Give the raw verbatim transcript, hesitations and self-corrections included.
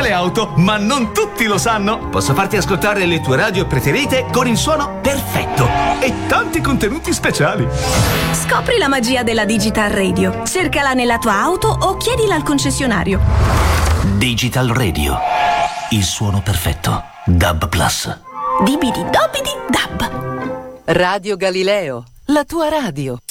tante auto, ma non tutti lo sanno. Posso farti ascoltare le tue radio preferite con il suono perfetto e tanti contenuti speciali. Scopri la magia della Digital Radio. Cercala nella tua auto o chiedila al concessionario. Digital Radio. Il suono perfetto. D A B Plus. Dibidi dobidi dab. Radio Galileo, la tua radio.